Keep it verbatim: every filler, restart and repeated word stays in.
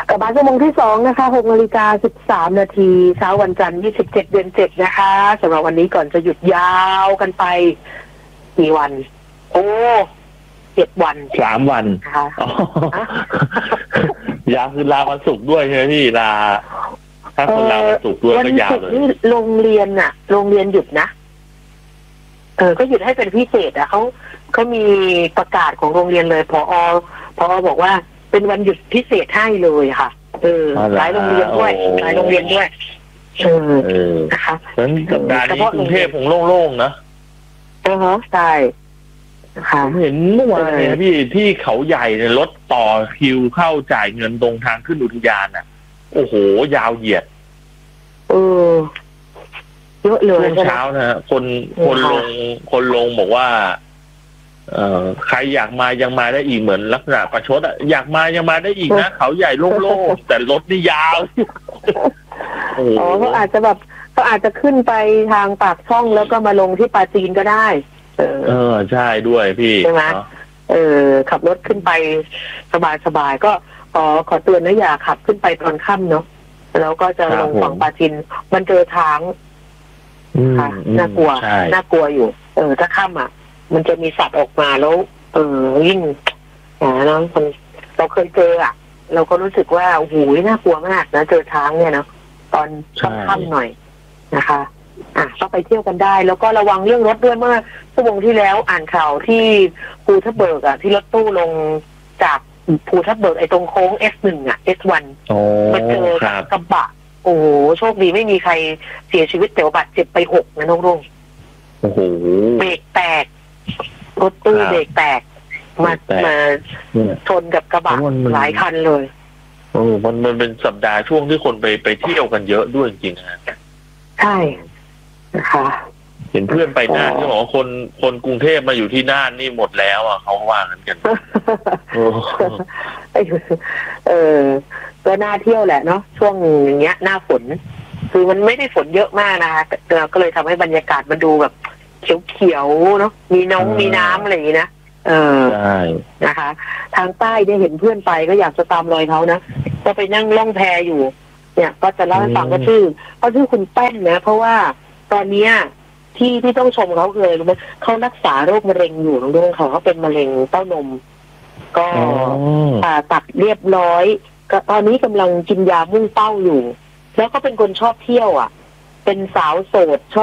กลับมาชั่วโมงที่สองนะคะหกนาฬิกาสิบสามนาทีเช้าวันจันทร์ยี่สิบเจ็ดเดือนเจ็ดนะคะสำหรับวันนี้ก่อนจะหยุดยาวกันไปกี่วันโอ้เจ็ดวันสามวันค่ะยาวคือลาวันศุกร์ด้วยใช่ไหมพี่ลาถ้าคนลาวันศุกร์ด้วยก็ยาวเลยโรงเรียนน่ะโรงเรียนหยุดนะเออก็หยุดให้เป็นพิเศษอ่ะเขาเขามีประกาศของโรงเรียนเลยผอผอบอกว่าเป็นวันหยุดพิเศษให้เลยค่ะเออหลายโรงเรียนด้วยหลายโรงเรียนด้วยเออนะคะงั้นสัปดาห์นี้กรุงเทพคงโล่งๆนะเออฮะใช่ผมเห็นเมื่อวานเนี่ยพี่ที่เขาใหญ่เนี่ยรถต่อคิวเข้าจ่ายเงินตรงทางขึ้นอุทยานอ่ะโอ้โหยาวเหยียดเออเยอะเลยเช้านะฮะคนคนลงคนลงบอกว่าเอ่อใครอยากมายังมาได้อีกเหมือนลักษณะประชดอ่ะอยากมายังมาได้อีกนะเขาใหญ่โล่งๆแต่รถนี่ยาวอ๋อเขาอาจจะแบบเขาอาจจะขึ้นไปทางปากช่องแล้วก็มาลงที่ปาจีนก็ได้เออเออใช่ด้วยพี่ใช่ไหมเออขับรถขึ้นไปสบายๆก็ขอขอเตือนนะอย่าขับขึ้นไปตอนค่ำเนาะแล้วก็จะลงฝั่งปาจีนมันเจอทางค่ะน่ากลัวน่ากลัวอยู่เออถ้าค่ำอ่ะมันจะมีสัตว์ออกมาแล้วเออยิ่งอย่างนั้นคนเราเคยเจออ่ะเราก็รู้สึกว่าโอ้โหน่ากลัวมากนะเจอช้างเนี่ยเนาะตอนค่ำๆหน่อยนะคะอ่ะก็ไปเที่ยวกันได้แล้วก็ระวังเรื่องรถด้วยเมื่อชั่วโมงที่แล้วอ่านข่าวที่ภูทับเบิกอ่ะที่รถตู้ลงจากภูทับเบิกไอ้ตรงโค้ง เอส หนึ่ง อ่ะ เอส วัน มาเจอกระบะโอ้โหโชคดีไม่มีใครเสียชีวิตแต่ว่าบาดเจ็บไปหกนะน้องรุ่งโอ้โหเบรกแตกรถตู้เบรกแตกมามาชนกับกระบะหลายคันเลยโอ้มันมันเป็นสัปดาห์ช่วงที่คนไปไปเที่ยวกันเยอะด้วยจริงๆนะใช่นะคะเห็นเพื่อนไปน่านที่บอกว่าคนคนกรุงเทพมาอยู่ที่น่านนี่หมดแล้วอ่ะเขาว่ากันกันเออก็น่าเที่ยวแหละเนาะช่วงอย่างเงี้ยหน้าฝนคือมันไม่ได้ฝนเยอะมากนะคะก็เลยทำให้บรรยากาศมันดูแบบเขียวๆเนาะมีน้องมีน้ำอะไรอย่างนี้นะเออใช่นะคะทางใต้ได้เห็นเพื่อนไปก็อยากจะตามรอยเขานะก็ไปนั่งล่องแพอยู่เนี่ยก็จะเล่าให้ฟังก็ชื่อเขาชื่อคุณแป้นนะเพราะว่าตอนเนี้ยที่ที่ต้องชมเขาเลยรู้ไหมเขารักษาโรคมะเร็งอยู่น้องดวงเขาเขาเป็นมะเร็งเต้านมก็ผ่าตัดเรียบร้อยก็ตอนนี้กำลังกินยามุ่งเป้าอยู่แล้วก็เป็นคนชอบเที่ยวอ่ะเป็นสาวโสดชอบ